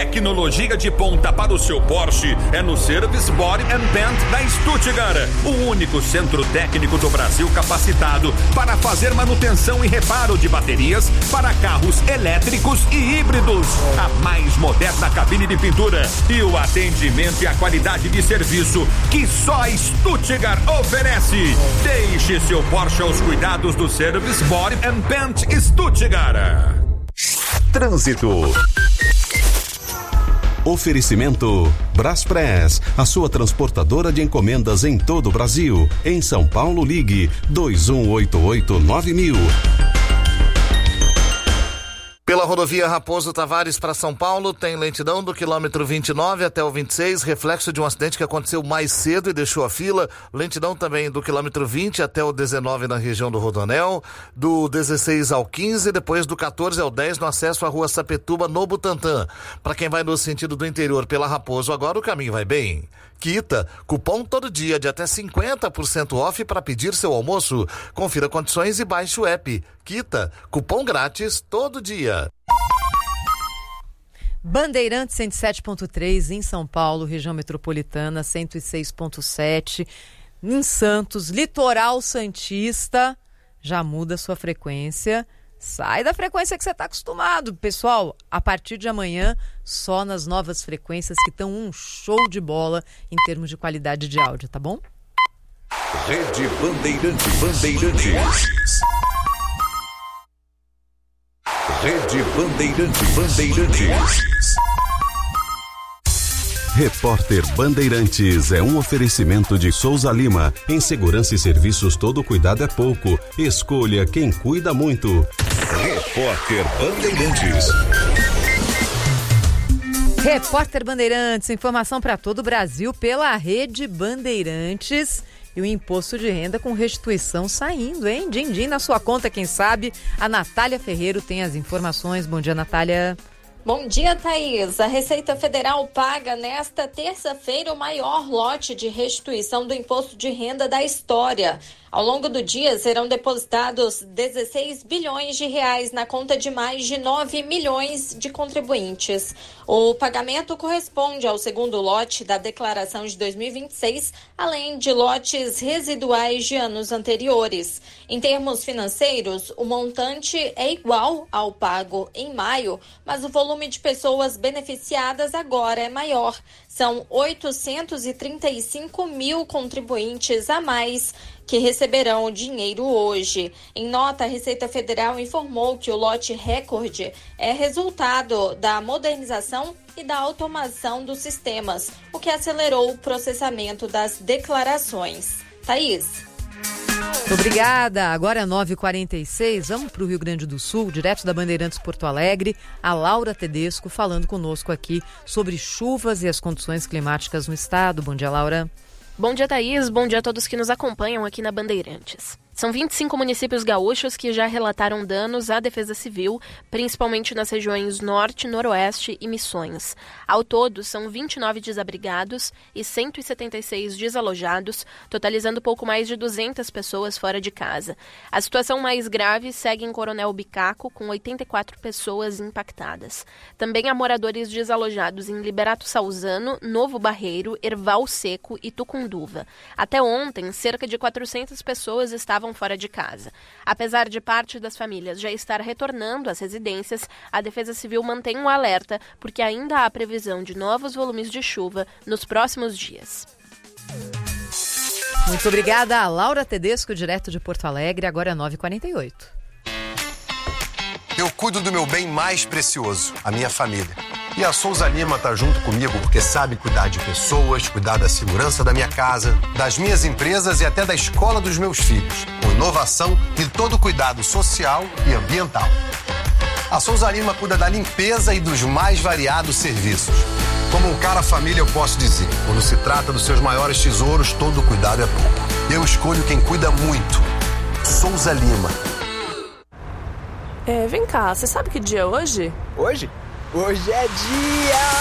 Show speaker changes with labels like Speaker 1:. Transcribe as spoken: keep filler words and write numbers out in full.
Speaker 1: Tecnologia de ponta para o seu Porsche é no Service Body and Paint da Stuttgart. O único centro técnico do Brasil capacitado para fazer manutenção e reparo de baterias para carros elétricos e híbridos. A mais moderna cabine de pintura e o atendimento e a qualidade de serviço que só a Stuttgart oferece. Deixe seu Porsche aos cuidados do Service Body and Paint Stuttgart.
Speaker 2: Trânsito. Oferecimento Braspress, a sua transportadora de encomendas em todo o Brasil. Em São Paulo, ligue dois um oito oito nove mil.
Speaker 3: Pela rodovia Raposo Tavares para São Paulo, tem lentidão do quilômetro vinte e nove até o vinte e seis, reflexo de um acidente que aconteceu mais cedo e deixou a fila. Lentidão também do quilômetro vinte até o dezenove na região do Rodoanel, do dezesseis ao quinze, depois do quatorze ao dez no acesso à rua Sapetuba, no Butantã. Para quem vai no sentido do interior pela Raposo, agora o caminho vai bem. Quita, cupom todo dia de até cinquenta por cento off para pedir seu almoço. Confira condições e baixe o app. Quita, cupom grátis todo dia.
Speaker 4: Bandeirantes cento e sete ponto três em São Paulo, região metropolitana cento e seis ponto sete. Em Santos, litoral santista, já muda sua frequência. Sai da frequência que você está acostumado, pessoal. A partir de amanhã, só nas novas frequências que estão um show de bola em termos de qualidade de áudio, tá bom?
Speaker 2: Rede Bandeirantes. Bandeirantes. Rede Bandeirantes. Bandeirantes. Repórter Bandeirantes é um oferecimento de Souza Lima. Em segurança e serviços, todo cuidado é pouco. Escolha quem cuida muito. Repórter Bandeirantes.
Speaker 4: Repórter Bandeirantes, informação para todo o Brasil pela Rede Bandeirantes. E o imposto de renda com restituição saindo, hein? Din-din na sua conta, quem sabe? A Natália Ferreiro tem as informações. Bom dia, Natália.
Speaker 5: Bom dia, Thaís. A Receita Federal paga nesta terça-feira o maior lote de restituição do imposto de renda da história. Ao longo do dia, serão depositados dezesseis bilhões de reais na conta de mais de nove milhões de contribuintes. O pagamento corresponde ao segundo lote da declaração de dois mil e vinte e seis, além de lotes residuais de anos anteriores. Em termos financeiros, o montante é igual ao pago em maio, mas o volume de pessoas beneficiadas agora é maior. São oitocentos e trinta e cinco mil contribuintes a mais que receberão o dinheiro hoje. Em nota, a Receita Federal informou que o lote recorde é resultado da modernização e da automação dos sistemas, o que acelerou o processamento das declarações. Thaís.
Speaker 4: Muito obrigada. Agora é nove e quarenta e seis. Vamos para o Rio Grande do Sul, direto da Bandeirantes Porto Alegre. A Laura Tedesco falando conosco aqui sobre chuvas e as condições climáticas no estado. Bom dia, Laura.
Speaker 6: Bom dia, Thaís. Bom dia a todos que nos acompanham aqui na Bandeirantes. São vinte e cinco municípios gaúchos que já relataram danos à Defesa Civil, principalmente nas regiões Norte, Noroeste e Missões. Ao todo, são vinte e nove desabrigados e cento e setenta e seis desalojados, totalizando pouco mais de duzentas pessoas fora de casa. A situação mais grave segue em Coronel Bicaco, com oitenta e quatro pessoas impactadas. Também há moradores desalojados em Liberato Salzano, Novo Barreiro, Erval Seco e Tucunduva. Até ontem, cerca de quatrocentas pessoas estavam fora de casa. Apesar de parte das famílias já estar retornando às residências, a Defesa Civil mantém um alerta porque ainda há previsão de novos volumes de chuva nos próximos dias.
Speaker 4: Muito obrigada a Laura Tedesco, direto de Porto Alegre. Agora é nove e quarenta e oito.
Speaker 7: Eu cuido do meu bem mais precioso, a minha família. E a Souza Lima tá junto comigo porque sabe cuidar de pessoas, cuidar da segurança da minha casa, das minhas empresas e até da escola dos meus filhos, com inovação e todo cuidado social e ambiental. A Souza Lima cuida da limpeza e dos mais variados serviços. Como um cara família, eu posso dizer, quando se trata dos seus maiores tesouros, todo cuidado é pouco. Eu escolho quem cuida muito. Souza Lima.
Speaker 8: É, vem cá, você sabe que dia é hoje?
Speaker 9: Hoje? Hoje é dia